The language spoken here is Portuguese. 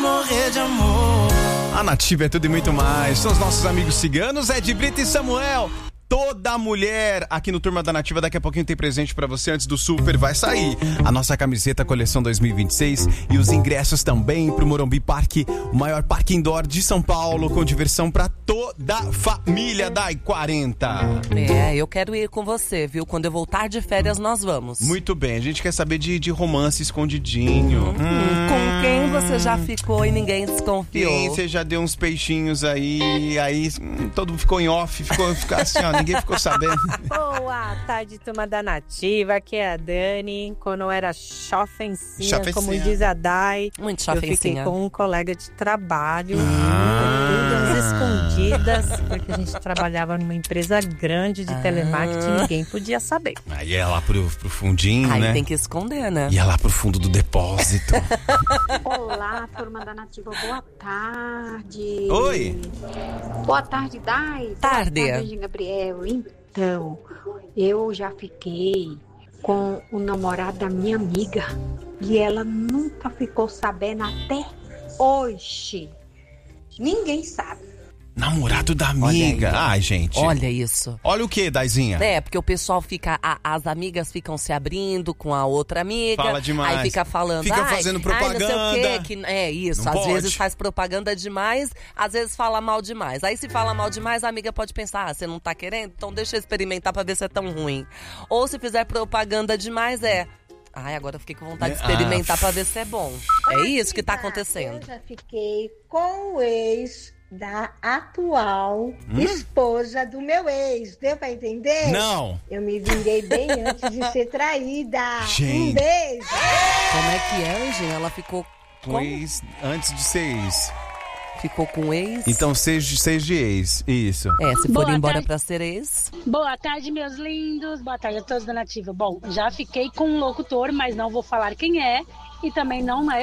morrer de amor. A Nativa é tudo e muito mais. São os nossos amigos ciganos, Ed Brito e Samuel. Toda mulher aqui no Turma da Nativa. Daqui a pouquinho tem presente pra você. Antes do Super vai sair a nossa camiseta Coleção 2026 e os ingressos também pro Morumbi Parque, o maior parque indoor de São Paulo, com diversão pra toda a família da I40. Eu quero ir com você, viu? Quando eu voltar de férias, nós vamos. Muito bem, a gente quer saber de romance escondidinho. Com quem você já ficou e ninguém desconfiou? Quem você já deu uns peixinhos aí todo mundo ficou em off, ficou assim, ó, ninguém ficou sabendo. Boa tarde, Turma da Nativa, aqui é a Dani. Quando eu era chofencinha, como diz a Dai, muito eu fiquei chofencinha. com um colega de trabalho, todas escondidas, porque a gente trabalhava numa empresa grande de telemarketing, ninguém podia saber. Aí é lá pro fundinho, Aí né? tem que esconder, né? E é lá pro fundo do depósito. Olá, Turma da Nativa, boa tarde. Oi. Boa tarde, Dai. Tarde. Boa tarde, Gabriel. Então, eu já fiquei com o namorado da minha amiga e ela nunca ficou sabendo até hoje. Ninguém sabe. Namorado da amiga. Ai, gente. Olha isso. Olha o que, Daizinha? Porque o pessoal fica, as amigas ficam se abrindo com a outra amiga. Fala demais. Aí fica falando, Fica fazendo propaganda. não sei o quê, é isso. Não Às pode. vezes faz propaganda demais, às vezes fala mal demais. Aí se fala mal demais, a amiga pode pensar, você não tá querendo? Então deixa eu experimentar pra ver se é tão ruim. Ou se fizer propaganda demais, agora eu fiquei com vontade de experimentar pra ver se é bom. É isso que tá acontecendo. Eu já fiquei com o ex da atual esposa do meu ex. Deu pra entender? Não. Eu me vinguei bem antes de ser traída. Gente. Um beijo. Como é que é, Anjinha? Ela ficou Com ex antes de ser ex. Ficou com ex? Então seis de ex, isso. Se for embora pra ser ex. Boa tarde, meus lindos. Boa tarde a todos da Nativa. Bom, já fiquei com um locutor, mas não vou falar quem é. E também não é